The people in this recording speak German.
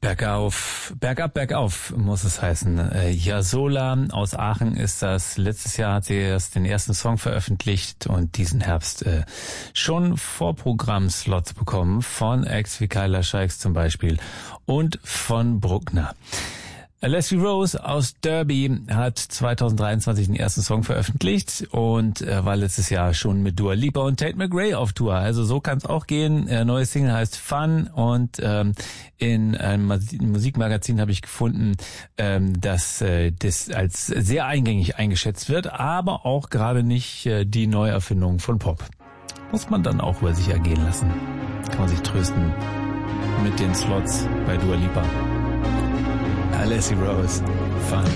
Bergauf, bergab, bergauf muss es heißen. Yasola aus Aachen ist das. Letztes Jahr hat sie erst den ersten Song veröffentlicht und diesen Herbst schon Vorprogramm-Slots bekommen von Acts wie Kyla Scheiks zum Beispiel und von Bruckner. Leslie Rose aus Derby hat 2023 den ersten Song veröffentlicht und war letztes Jahr schon mit Dua Lipa und Tate McRae auf Tour. Also so kann es auch gehen. Neue Single heißt Fun und in einem Musikmagazin habe ich gefunden, dass das als sehr eingängig eingeschätzt wird, aber auch gerade nicht die Neuerfindung von Pop. Muss man dann auch über sich ergehen lassen. Kann man sich trösten mit den Slots bei Dua Lipa. Leslie Rose, Fun.